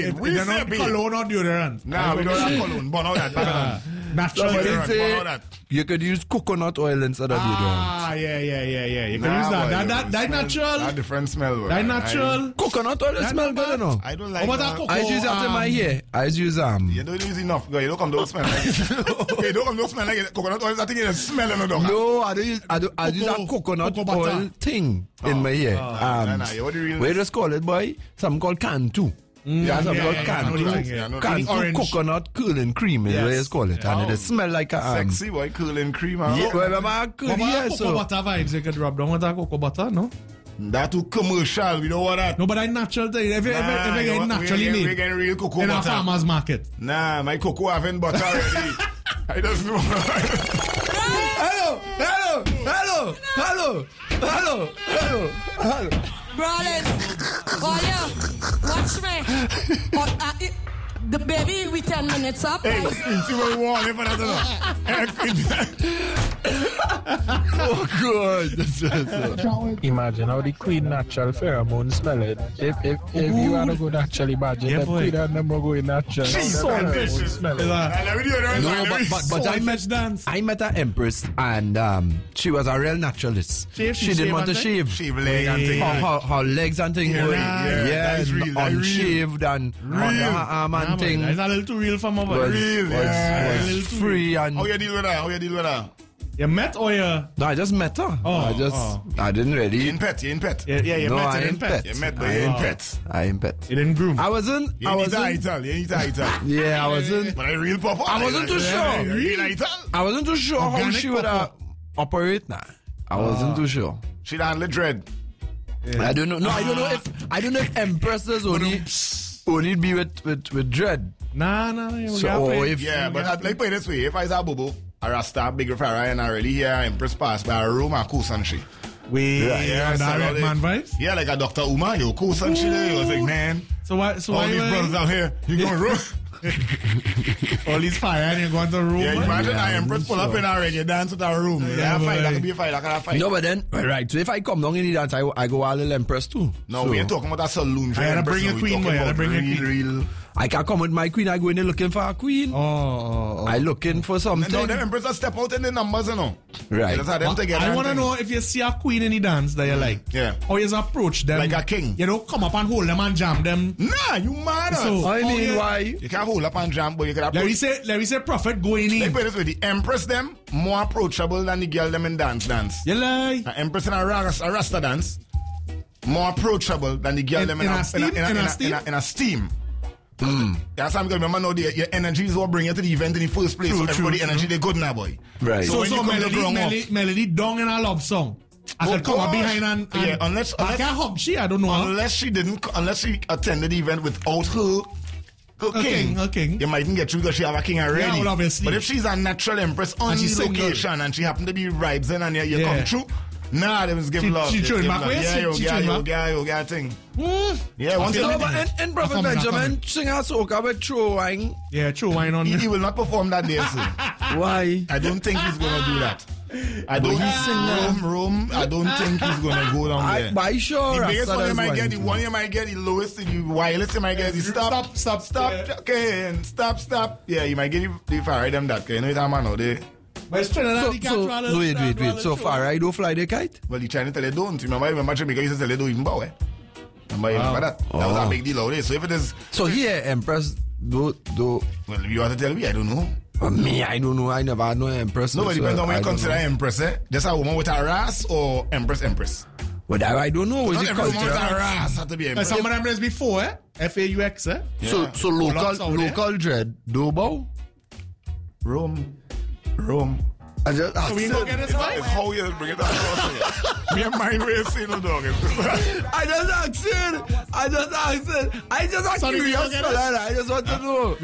We They're say not beard. cologne or deodorant. Nah, we don't have cologne. But all that. Natural. But they Deodorant, say all that. you could use coconut oil instead of deodorant. Ah, yeah. You can Nah, use that. boy, That smell- natural. That different smell. Boy. That natural. Coconut oil smell good, you know. I don't How like about that that. cocoa? I use that in my hair. I use You don't use enough, girl. You don't come to smell like it. You don't come to smell like it. Coconut oil is that thing you smell in the dog. No, I use a coconut cocoa butter. oil thing in my hair. nah, what do you Where just call it, boy? Something called Cantu. Yeah, something called I know Cantu. the thing, yeah. Cantu Orange. coconut curling cream is what you call it. And it smell like a Sexy boy, cool and cream. Huh? Yeah, well, I'm What curly, about yeah, that cocoa so. butter vibes you could rub down with that cocoa butter, no? That too commercial. We don't want that. No, but that natural thing. If you get naturally we made getting real cocoa in a butter. farmer's market. Nah, my cocoa having butter already. I just know. Hello. Brawling. Watch me. The baby we 10 minutes up. Hey, see what we want. If I don't Oh, God. Imagine how the queen natural pheromone smell it. If you want to go naturally bad, Yeah, the boy. queen and them will go natural. She's so Pheromone ambitious. smell it. But I met an empress and she was a real naturalist. Shave, she didn't want to shave, shave. Shave leg and thing. Her legs and things were that's real, that's unshaved and under her arm and thing It's a little too real for my boy. was free and How you deal with that? You met or you? no, I just met her. I didn't You really. in pet. You met. No, I ain't pet. You met, but you in pet. I ain't pet. You didn't groom. I wasn't. You need to ital. Yeah, I wasn't. But I real papa. I wasn't too sure. Real ital. I wasn't too sure how Organic she would papa. operate now. I wasn't too sure. She handle dread. I don't know. No, I don't know if empresses only be with dread. Nah. So if Yeah, but I'd like put it this way. If I was a boo a rasta, big Ferrari, and I really hear Empress pass by a room, I cool and shit. that red man vibes. Yeah, like a Dr. Uma, you cool and shit. I was like, man, So why? all these brothers out here, you going room? all these fire and you go into the room? Yeah, man? imagine I Empress pull up in our radio dance with our room. Yeah, boy. fight. That could be a fight. That could have a fight. no, but then right. So if I come down in the dance, I go all the empress too. No, so we ain't talking about a saloon. I gotta bring a queen, boy. I gotta bring a queen. Real. I can't come with my queen. I go in there looking for a queen. Oh. I looking for something. No, them Empress step out in the numbers, you know. Right. That's how them together. I want to know if you see a queen in the dance that you like. Yeah. How you approach them. Like a king. You don't come up and hold them and jam them. Nah, you mad? So- I mean, why? You can't hold up and jump, but you can Let approach. me say prophet going They in. put it this way, the Empress them more approachable than the girl them in dance. You lie. An Empress in a Rasta dance more approachable than the girl In- them in a steam? in a steam. That's how I'm remember now your energy is what bring you to the event in the first place. True, So everybody true, energy they good now, boy. Right. So when you come to the ground up, Melody dong in a love song. I Oh, could come up gosh. behind and Yeah, unless- I can't hug she. I don't know. unless she attended the event without her king. Her king. You mightn't get through because she have a king already. Yeah, well, obviously. But if she's a natural empress on And the she's single. location and she happen to be vibes in and you Yeah. come through, nah, they must give She- love. she They throwing give back love. ways? Yeah, She yo, throwing yeah, thing. Yeah, once No, you but in Prophet I come. Benjamin sing a soca with throwing. Yeah, true wine on. he will not perform that day, sir. Why? I don't think he's gonna do that. I don't Rome. I don't think he's gonna go down there. By sure. The biggest Rasta one you does might get, wine the too. one you might get, the lowest, the wireless you might get, the stop. Yeah. Okay, and stop. Yeah, you might get the fire them that. Okay, you know what I'm saying? They. But it's Trinidad, the Cathedral, Wait. So Farai don't fly the kite? Well, the Chinese tell you don't. Remember Jamaica used to tell you don't even bow. Remember that? That was a big deal out there. So if it is, So here, Empress, do. well, you want to tell me? I don't know. Me, I don't know. I never had no Empress. No, but it depends on what I you don't consider know. empress, eh? Just a woman with a ras or empress. But I don't know. Is Not it every woman with a culture? ras have to be empress. Some of them is before, FAUX, So Lots out there. local dread, do bow? Rome. I just So we go get this It's right? how you bring it across. Me and mine way say no dog. I just asked it. I just Sorry, we curious. don't get it. I just want to know.